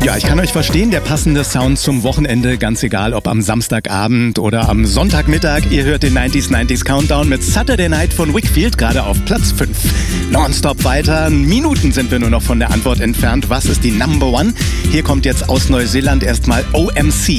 Ja, ich kann euch verstehen, der passende Sound zum Wochenende, ganz egal ob am Samstagabend oder am Sonntagmittag. Ihr hört den 90s Countdown mit Saturday Night von Whigfield, gerade auf Platz 5. Nonstop weiter, Minuten sind wir nur noch von der Antwort entfernt. Was ist die Number One? Hier kommt jetzt aus Neuseeland erstmal OMC.